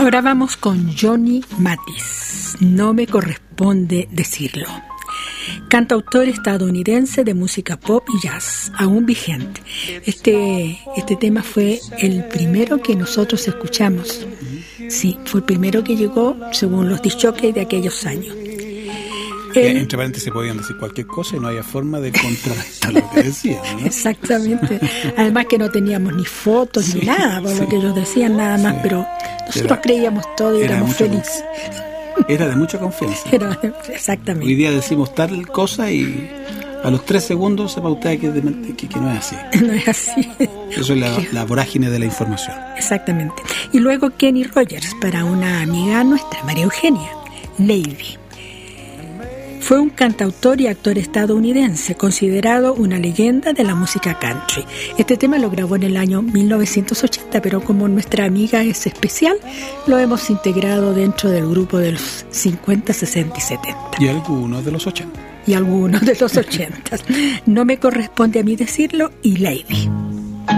Ahora vamos con Johnny Mathis. No me corresponde decirlo. Cantautor estadounidense de música pop y jazz, aún vigente. Este tema fue el primero que nosotros escuchamos. Sí, fue el primero que llegó según los discjockeys de aquellos años. Entre paréntesis se podían decir cualquier cosa y no había forma de contrarrestar lo que decían, ¿no? Exactamente. Además que no teníamos ni fotos ni nada, por lo que ellos decían nada más, pero nosotros creíamos todo y éramos felices. Era de mucha confianza. Exactamente. Hoy día decimos tal cosa y a los 3 segundos se pautea que no es así. No es así. Eso es la vorágine de la información. Exactamente. Y luego Kenny Rogers para una amiga nuestra, María Eugenia, Lady. Fue un cantautor y actor estadounidense, considerado una leyenda de la música country. Este tema lo grabó en el año 1980, pero como nuestra amiga es especial, lo hemos integrado dentro del grupo de los 50, 60 y 70. Y algunos de los 80. Y algunos de los 80. No me corresponde a mí decirlo, y Lady.